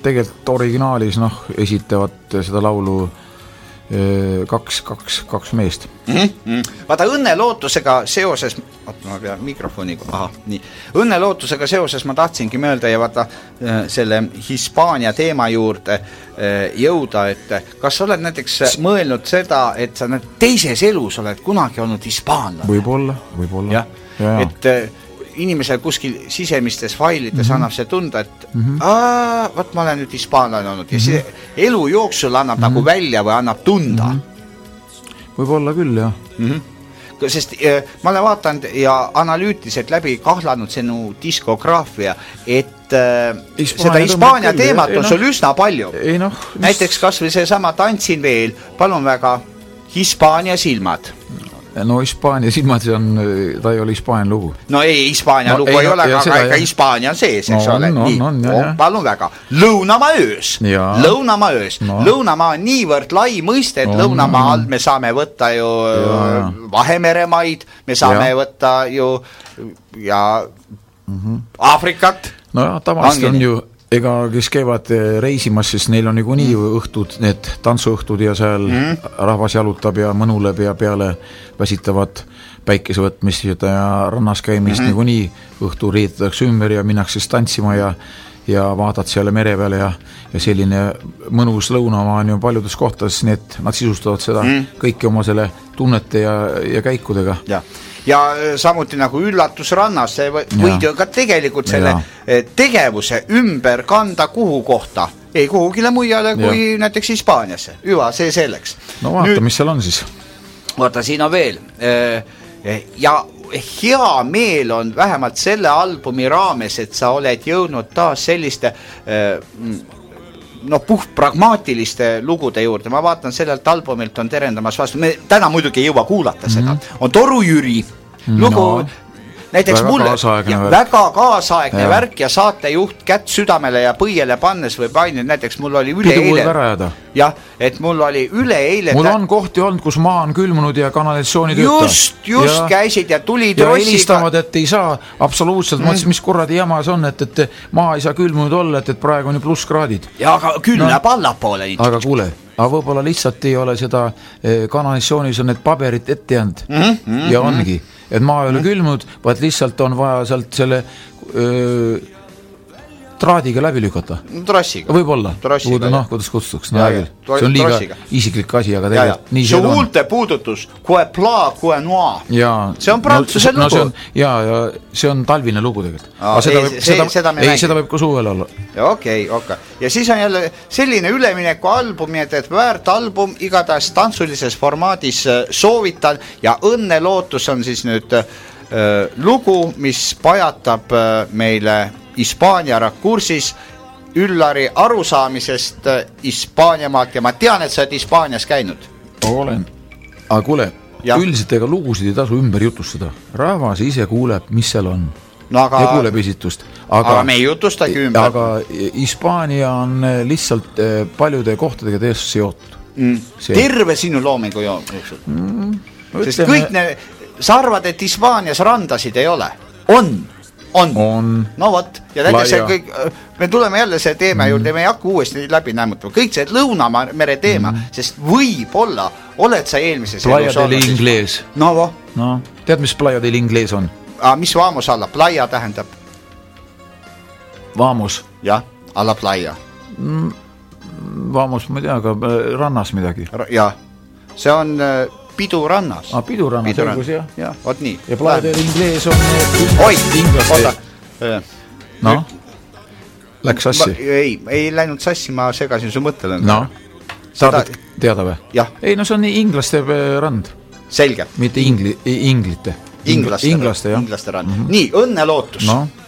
tegelikult originaalis esitavad seda laulu kaks meest. Vaata õnnelootusega seoses, ma pean mikrofoniga, nii. Õnnelootusega seoses ma tahtsingi mõelda ja vaata selle Hispaania teema juurde jõuda, et kas sa oled näiteks mõelnud seda, et sa teises elus oled kunagi olnud hispaanlane? Võib-olla. Ja. Et inimesel kuskil sisemistes failides annab see tunda, et vaat ma olen nüüd hispaanlane olnud ja see elu jooksul annab nagu välja või annab tunda. Võib-olla küll, jah. Sest ma olen vaatanud ja analüütiliselt läbi kahlanud sinu diskograafia, et seda Hispaania teemat on sul üsna palju. Näiteks kas või see sama Tantsin veel, palun väga, Hispaania silmad. No Hispaania silmad, ta ei ole Hispaania lugu. No ei, Hispaania lugu ei ole, aga ikka Hispaania on sees, eks ole. Palun väga. Lõunamaa öös. Lõunamaa on niivõrd lai mõiste, et Lõunamaa all me saame võtta ju Vahemeremaid, me saame võtta ju ja Aafrikat. No tavaliselt on ju kes käivad reisimas, siis neil on nii õhtud, need tantsuõhtud ja seal rahvas jalutab ja mõnuleb ja peale väsitavad päikesevõtmist ja rannas käimist nii õhtu riidetakse ümber ja minnakse siis tantsima ja vaatad seal mere peale ja selline mõnus lõunamaa on ju paljudes kohtades, nii et nad sisustavad seda kõiki oma selle tunnete ja käikudega. Ja samuti nagu üllatusrannas, võid ju ka tegelikult selle tegevuse ümber kanda kuhu kohta. Ei kuhugile mujale kui näiteks Hispaaniasse. Hüva, see selleks. No vaata, mis seal on siis. Vaata, siin on veel. Ja hea meel on vähemalt selle albumi raames, et sa oled jõudnud taas selliste puht pragmaatiliste lugude juurde. Ma vaatan sellelt albumilt on terendamas vastu. Me täna muidugi ei jõua kuulata seda. On Toru Jüri lugu, näiteks väga kaasaegne värk ja saatejuht kätt südamele ja põiele pannes või painid, näiteks mul oli üleeile. Jah, et mul oli üleeile. Mul on kohti olnud, kus maa on külmunud ja kanalisatsiooni tööta. Just käisid ja tulid ja helistavad, et ei saa absoluutselt, mõtlesin, mis korradi jama see on, et maa ei saa külmunud olla, et praegu on ju plusskraadid. Ja aga külmab allapoole. Aga kuule, aga võib-olla lihtsalt ei ole seda kanalisatsioonis on need paberit ette jäänud ja ongi. Et maa ei ole külmunud, vaid lihtsalt on vaja sealt selle traadiga läbi lükata. Trossiga. Võib-olla. Kuidas kutsutuks. See on liiga isiklik asi, aga tegelikult nii see on. See huulte puudutus, kue pla, kue noa. See on prantsuse lugu. Ja see on talvine lugu tegelikult. Seda võib ka suvel olla. Okei. Ja siis on jälle selline ülemineku album, et väärt album igatahes tantsulises formaadis soovitan ja õnnelootus on siis nüüd lugu, mis pajatab meile Hispaania rakursis Üllari arusaamisest Hispaaniamaalt ja ma tean, et sa oled Hispaanias käinud. Olen. Aga kuule, üldiselt ega lugusid ei tasu ümber jutustada. Rahvas ise kuuleb, mis seal on. Ja kuuleb esitust. Aga me ei jutustagi ümber. Aga Hispaania on lihtsalt paljude kohtadega täiesti seotud. Terve sinu loomingu jooksul. Sest kõik sa arvad, et Hispaanias randasid ei ole. On. No võt, ja kõik, me tuleme jälle see teema juurde, me ei hakka uuesti läbi nämmutama. Kõik see Lõunamere teema, sest võib-olla oled sa eelmises Playa del Ingles. No, tead, mis Playa del Ingles on? Mis vamos alla? Playa tähendab? Vamos. Jah, alla playa. Vamos, ma ei tea, aga rannas midagi. Jah, see on pidurannas. Pidurannas, õigus, jah. Ja, oot nii. Ja Playa del Ingles on inglaste. No, läks sassi. Ei läinud sassi, ma segasin su mõttele. No, saad teada või? Jah. Ei, no see on inglaste rand. Selge. Mitte inglite. Inglaste rand. Nii, õnnelootus. No.